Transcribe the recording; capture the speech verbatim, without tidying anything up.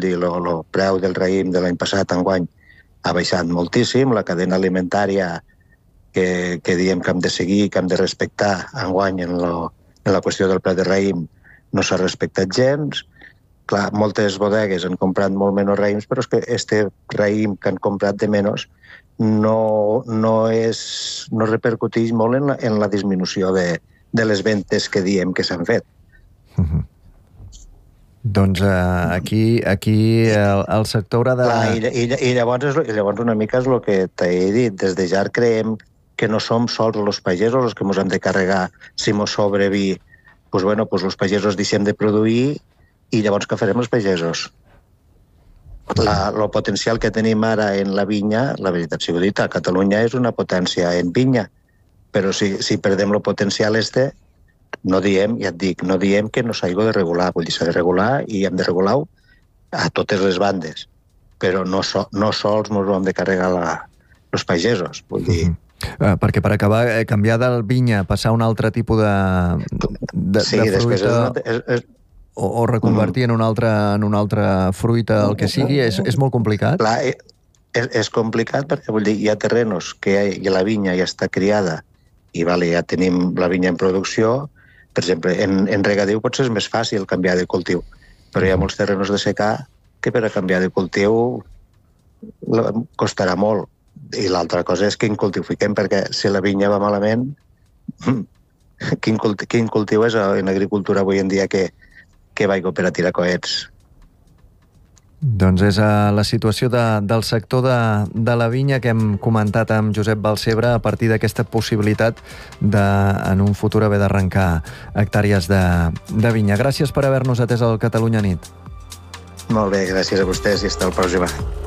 dir, el preu del raïm de l'any passat enguany ha baixat moltíssim, la cadena alimentària que, que diem que hem de seguir, que hem de respectar enguany en, lo, en la qüestió del preu de raïm no s'ha respectat gens. Clar, moltes bodegues han comprat molt menys raïms, però és que este raïm que han comprat de menys no, no, és, no repercuteix molt en la, en la disminució de, de les ventes que diem que s'han fet. Uh-huh. Doncs uh, aquí, aquí el, el sector haurà de... Clar, i, i, i, llavors és, i llavors una mica és el que t'he dit. Des de ja creiem que no som sols els pagesos els que ens hem de carregar si mos sobrevi. Pues bueno, pues els pagesos deixem de produir i llavors què farem els pagesos? La, el potencial que tenim ara en la vinya, la veritat sigui dita, Catalunya és una potència en vinya, però si, si perdem el potencial este, no diem, ja et dic, no diem que no s'hagi de regular, vull dir, s'ha de regular i hem de regular-ho a totes les bandes, però no, so, no sols ens ho hem de carregar la, els pagesos, vull dir. Uh-huh. Uh, perquè per acabar, eh, canviar del vinya, passar a un altre tipus de, de, sí, de fruita... És una, és, és... o, o reconvertir mm. en, una altra, en una altra fruita, el que sigui, és, és molt complicat? Clar, és, és complicat perquè vull dir, hi ha terrenos que hi ha, la vinya ja està criada i vale, ja tenim la vinya en producció. Per exemple, en, en regadiu potser és més fàcil canviar de cultiu, però hi ha molts terrenos de secà que per a canviar de cultiu costarà molt. I l'altra cosa és quin cultiu fiquem, perquè si la vinya va malament, quin cultiu, quin cultiu és en agricultura avui en dia que, que vagi per a tirar coets? Doncs és uh, la situació de, del sector de, de la vinya que hem comentat amb Josep Balcebre a partir d'aquesta possibilitat de, en un futur, haver d'arrencar hectàrees de, de vinya. Gràcies per haver-nos atès al Catalunya Nit. Molt bé, gràcies a vostès i fins la pròxima.